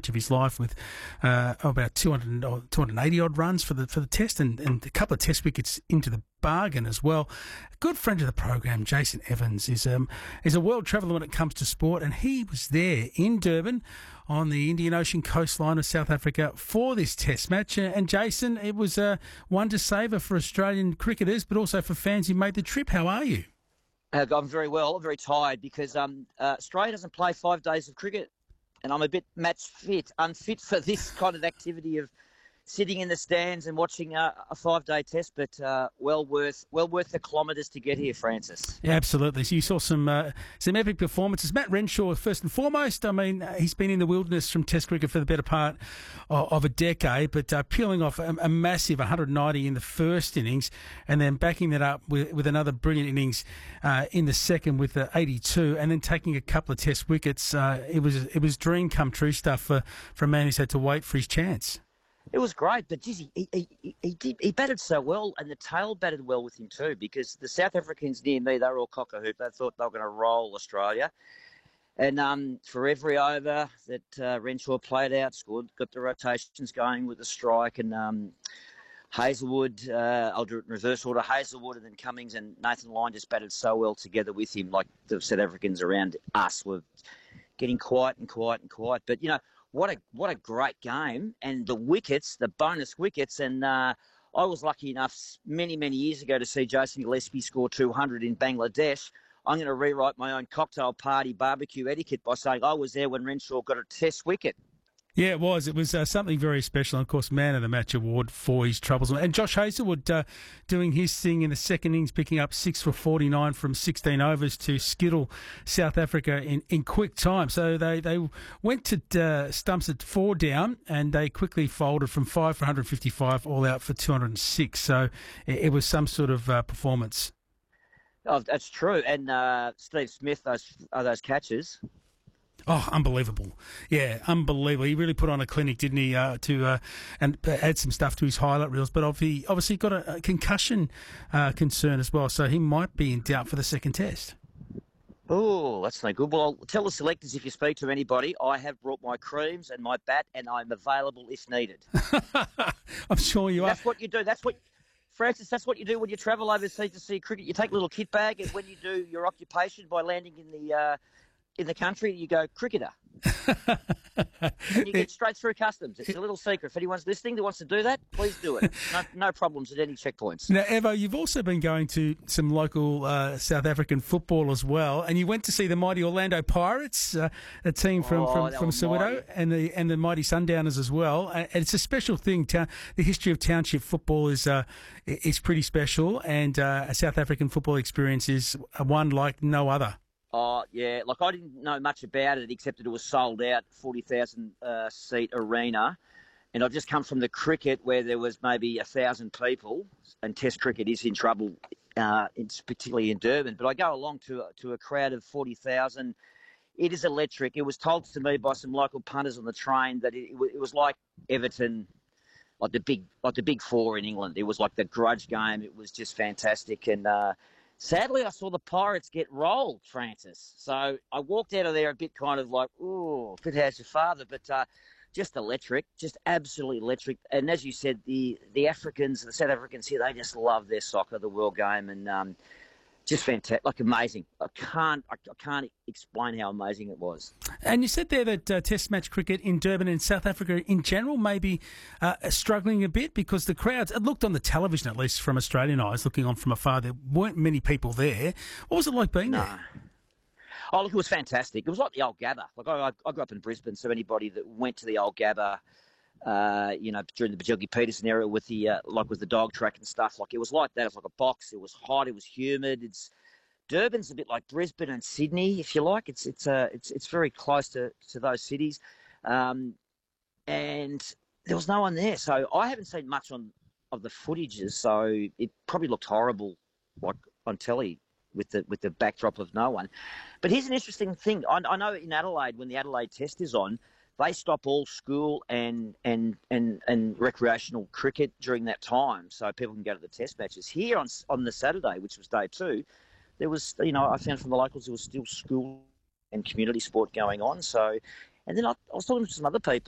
of his life with about 200 or 280 odd runs for the test and a couple of test wickets into the bargain as well. A good friend of the program, Jason Evans, is a world traveller when it comes to sport, and he was there in Durban on the Indian Ocean coastline of South Africa for this test match. And Jason, it was one to savour for Australian cricketers, but also for fans who made the trip. How are you? I'm very well. I'm very tired because Australia doesn't play 5 days of cricket, and I'm a bit unfit for this kind of activity of sitting in the stands and watching a 5-day test, but well worth the kilometres to get here, Francis. Yeah, absolutely. So you saw some epic performances. Matt Renshaw, first and foremost, I mean, he's been in the wilderness from Test cricket for the better part of a decade, but peeling off a massive 190 in the first innings and then backing that up with another brilliant innings in the second with the 82, and then taking a couple of Test wickets. It was dream come true stuff for a man who's had to wait for his chance. It was great, but geez, he batted so well, and the tail batted well with him too, because the South Africans near me, they were all cock-a-hoop. They thought they were going to roll Australia. And for every over that Renshaw played out, scored, got the rotations going with the strike, and Hazelwood, I'll do it in reverse order, Hazelwood and then Cummings and Nathan Lyon just batted so well together with him, like the South Africans around us were getting quiet. But, you know, what a great game, and the wickets, the bonus wickets, and I was lucky enough many years ago to see Jason Gillespie score 200 in Bangladesh. I'm going to rewrite my own cocktail party barbecue etiquette by saying I was there when Renshaw got a Test wicket. Yeah, it was. It was something very special. And, of course, Man of the Match award for his troubles. And Josh Hazelwood doing his thing in the second innings, picking up 6 for 49 from 16 overs to skittle South Africa in quick time. So they went to stumps at 4 down, and they quickly folded from 5 for 155 all out for 206. So it was some sort of performance. Oh, that's true. And Steve Smith, those catches. Oh, unbelievable. Yeah, unbelievable. He really put on a clinic, didn't he, to and add some stuff to his highlight reels. But obviously got a concussion concern as well, so he might be in doubt for the second test. Oh, that's no good. Well, tell the selectors if you speak to anybody, I have brought my creams and my bat, and I'm available if needed. I'm sure you are. That's what you do. Francis, that's what you do when you travel overseas to see cricket. You take a little kit bag, and when you do your occupation by landing in the country, you go cricketer. And you get straight through customs. It's a little secret. If anyone's listening that wants to do that, please do it. No problems at any checkpoints. Now, Evo, you've also been going to some local South African football as well, and you went to see the mighty Orlando Pirates, a team from Soweto, and the mighty Sundowners as well. And it's a special thing. The history of township football is pretty special, and a South African football experience is one like no other. Oh, yeah. Like, I didn't know much about it except that it was sold out, 40,000 seat arena. And I've just come from the cricket where there was maybe 1,000 people, and Test cricket is in trouble, particularly in Durban. But I go along to a crowd of 40,000. It is electric. It was told to me by some local punters on the train that it was like Everton, like the big four in England. It was like the grudge game. It was just fantastic. And sadly, I saw the Pirates get rolled, Francis. So I walked out of there a bit kind of like, ooh, fit how's your father? But just electric, just absolutely electric. And as you said, the Africans, the South Africans here, they just love their soccer, the world game, and just fantastic, like amazing. I can't explain how amazing it was. And you said there that Test match cricket in Durban and South Africa in general may be struggling a bit because the crowds, it looked on the television, at least from Australian eyes, looking on from afar, there weren't many people there. What was it like being there? Oh, look, it was fantastic. It was like the old Gabba. Like I grew up in Brisbane, so anybody that went to the old Gabba, during the Bajilgi Peterson era with the with the dog track and stuff, like it was like that. It was like a box. It was hot. It was humid. Durban's a bit like Brisbane and Sydney, if you like. It's very close to those cities, and there was no one there. So I haven't seen much of the footages. So it probably looked horrible, like on telly with the backdrop of no one. But here's an interesting thing. I know in Adelaide, when the Adelaide Test is on, they stop all school and recreational cricket during that time, so people can go to the Test matches. Here on the Saturday, which was day 2, there was, I found from the locals there was still school and community sport going on. So, and then I was talking to some other people.